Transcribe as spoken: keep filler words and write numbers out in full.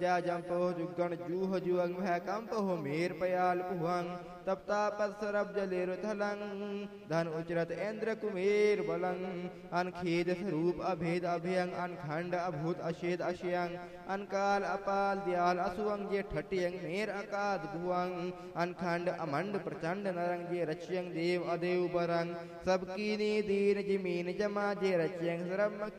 जा जंपो जुगण जूह जुअंग भय कंपहो मेर पयाल पुहंग तपता पद सरब जलेरु थलंग धन उचरत इंद्र कुमेर बलंग अनखेद स्वरूप अभेद अभयंग अनखंड अभूत अशेद अशयंग अनकाल अपाल दयाल असुअंग जे ठटियंग मेर अकाद भुवंग अनखंड अमंड प्रचंड नरंग जे रच्यंग देव अदेव बरंग सबकी नी दीन जमीन जमा जे रच्यंग सरम